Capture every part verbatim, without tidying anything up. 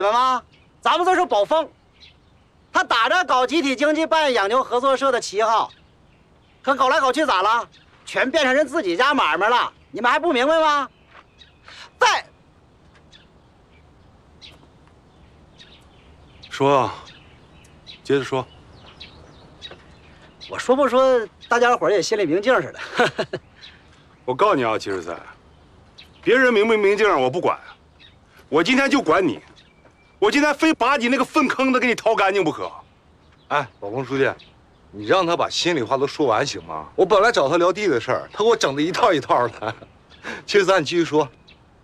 们吗？咱们这是宝丰，他打着搞集体经济、办养牛合作社的旗号，可搞来搞去咋了？全变成人自己家买卖了，你们还不明白吗？再说啊，接着说。 我说不说，大家伙也心里明镜似的。 我告诉你啊，七十三，别人明不明镜我不管，我今天就管你，我今天非把你那个粪坑子给你掏干净不可。 哎，宝丰书记，你让他把心里话都说完行吗？我本来找他聊地的事儿，他给我整的一套一套的。七十三，你继续说。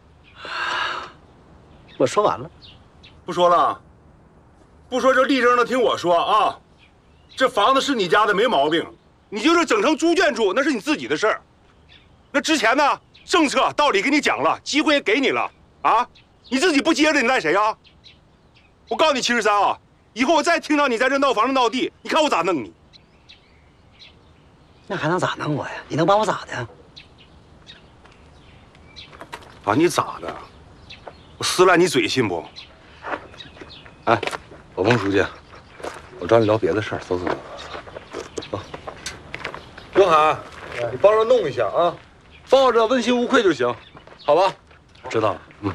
我说完了， 不说了，不说就立正的听我说啊。这房子是你家的，没毛病。你就是整成猪圈住，那是你自己的事儿。那之前呢，政策道理给你讲了，机会也给你了啊，你自己不接着，你赖谁啊？我告诉你，七十三啊，以后我再听到你在这闹房子闹地，你看我咋弄你？ 那还能咋弄我呀？你能把我咋的？ 把你咋的？我撕烂你嘴信不？ 哎，宝丰书记，我找你聊别的事儿，走走走。走。刘海，你帮着弄一下啊，放到这问心无愧就行，好吧？ 知道了。 嗯。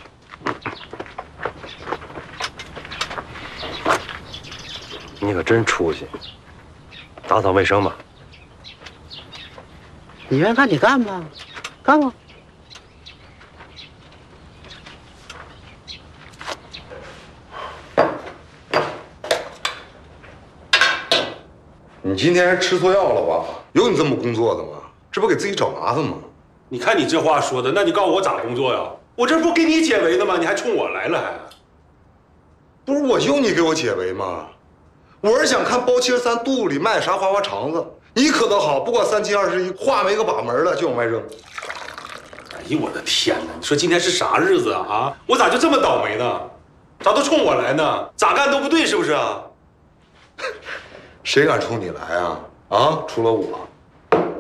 你可真出息，打扫卫生吧。 你愿意干你干吧，干吧。 你今天吃错药了吧？有你这么工作的吗？这不给自己找麻烦吗？ 你看你这话说的，那你告诉我咋工作呀？我这不给你解围的吗？你还冲我来了还？ 不是我用你给我解围吗？我是想看包七十三肚子里卖啥花花肠子。你可倒好，不管三七二十一，话没个把门的就往外扔。 哎呦我的天哪！你说今天是啥日子啊？啊，我咋就这么倒霉呢？咋都冲我来呢？咋干都不对，是不是啊？ 谁敢冲你来啊？啊，除了我。